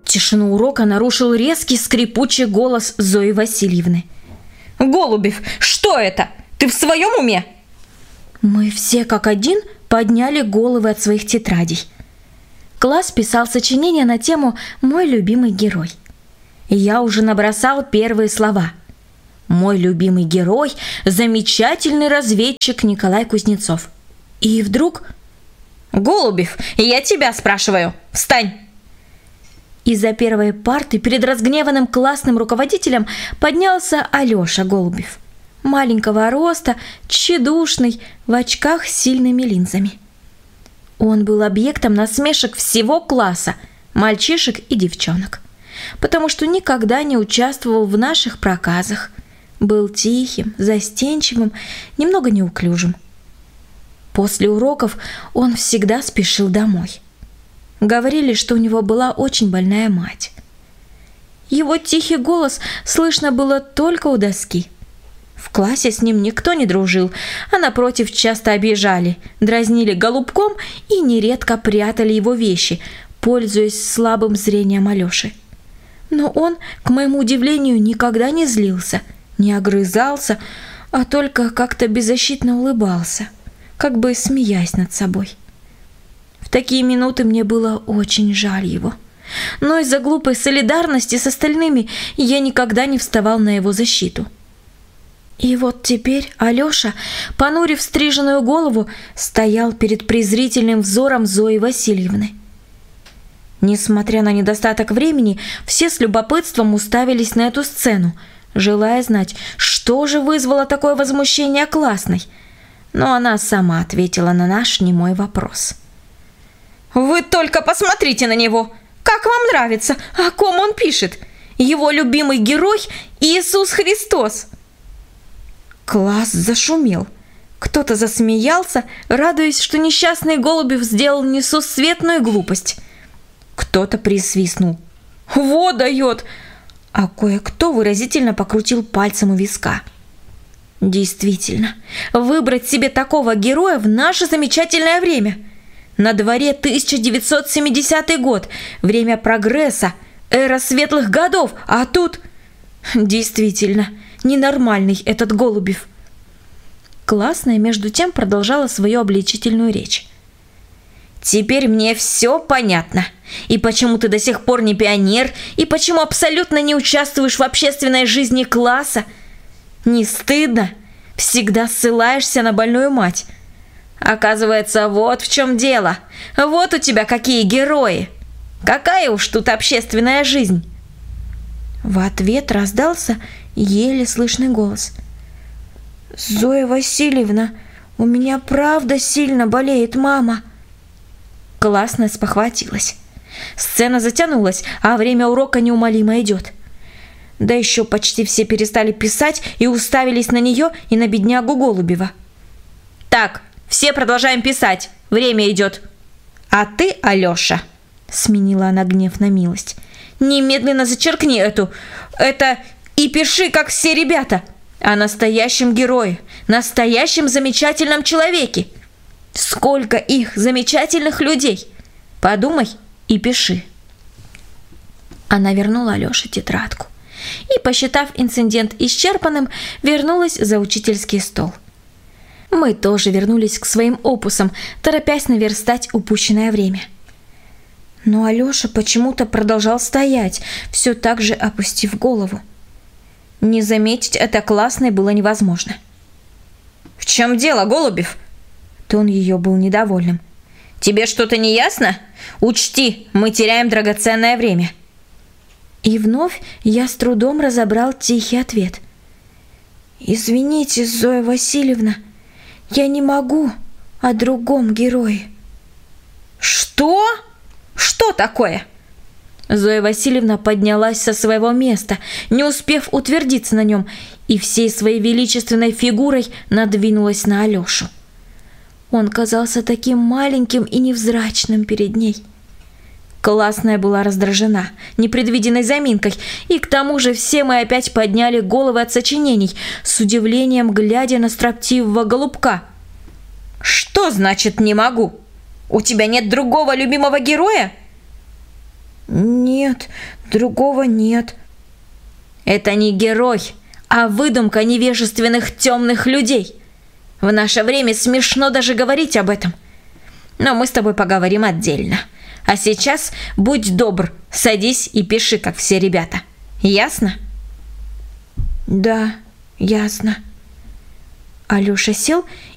Тишину урока нарушил резкий скрипучий голос Зои Васильевны. «Голубев, что это? Ты в своем уме?» Мы все как один подняли головы от своих тетрадей. Класс писал сочинение на тему «Мой любимый герой». Я уже набросал первые слова. Мой любимый герой – замечательный разведчик Николай Кузнецов. И вдруг... «Голубев, я тебя спрашиваю! Встань!» Из-за первой парты перед разгневанным классным руководителем поднялся Алеша Голубев. Маленького роста, тщедушный, в очках с сильными линзами. Он был объектом насмешек всего класса, мальчишек и девчонок, потому что никогда не участвовал в наших проказах. Был тихим, застенчивым, немного неуклюжим. После уроков он всегда спешил домой. Говорили, что у него была очень больная мать. Его тихий голос слышно было только у доски. В классе с ним никто не дружил, а напротив часто обижали, дразнили голубком и нередко прятали его вещи, пользуясь слабым зрением Алёши. Но он, к моему удивлению, никогда не злился, не огрызался, а только как-то беззащитно улыбался, как бы смеясь над собой. В такие минуты мне было очень жаль его. Но из-за глупой солидарности с остальными я никогда не вставал на его защиту. И вот теперь Алёша, понурив стриженную голову, стоял перед презрительным взором Зои Васильевны. Несмотря на недостаток времени, все с любопытством уставились на эту сцену, желая знать, что же вызвало такое возмущение классной. Но она сама ответила на наш немой вопрос. «Вы только посмотрите на него! Как вам нравится? О ком он пишет? Его любимый герой Иисус Христос!» Класс зашумел. Кто-то засмеялся, радуясь, что несчастный Голубев сделал несусветную глупость. Кто-то присвистнул. «Во дает!» А кое-кто выразительно покрутил пальцем у виска. Действительно, выбрать себе такого героя в наше замечательное время. На дворе 1970 год, время прогресса, эра светлых годов, а тут... Действительно, ненормальный этот Голубев. Классная, между тем, продолжала свою обличительную речь. «Теперь мне все понятно. И почему ты до сих пор не пионер, и почему абсолютно не участвуешь в общественной жизни класса. Не стыдно? Всегда ссылаешься на больную мать. Оказывается, вот в чем дело. Вот у тебя какие герои. Какая уж тут общественная жизнь!» В ответ раздался еле слышный голос. «Зоя Васильевна, у меня правда сильно болеет мама». Классная спохватилась. Сцена затянулась, а время урока неумолимо идет. Да еще почти все перестали писать и уставились на нее и на беднягу Голубева. «Так, все продолжаем писать, время идет. А ты, Алеша», — сменила она гнев на милость, «немедленно зачеркни это и пиши, как все ребята, о настоящем герое, настоящем замечательном человеке. Сколько их замечательных людей! Подумай и пиши». Она вернула Алёше тетрадку и, посчитав инцидент исчерпанным, вернулась за учительский стол. Мы тоже вернулись к своим опусам, торопясь наверстать упущенное время. Но Алёша почему-то продолжал стоять, все так же опустив голову. Не заметить это классной было невозможно. «В чем дело, Голубев?» Тон ее был недовольным. «Тебе что-то не ясно? Учти, мы теряем драгоценное время». И вновь я с трудом разобрал тихий ответ. «Извините, Зоя Васильевна, я не могу о другом герое». «Что? Что такое?» Зоя Васильевна поднялась со своего места, не успев утвердиться на нем, и всей своей величественной фигурой надвинулась на Алешу. Он казался таким маленьким и невзрачным перед ней. Классная была раздражена непредвиденной заминкой, и к тому же все мы опять подняли головы от сочинений, с удивлением глядя на строптивого голубка. «Что значит «не могу»? У тебя нет другого любимого героя?» Нет, другого нет. Это не герой, а выдумка невежественных темных людей. В наше время смешно даже говорить об этом. Но мы с тобой поговорим отдельно. А сейчас будь добр, садись и пиши, как все ребята. Ясно? Да, ясно. Алёша сел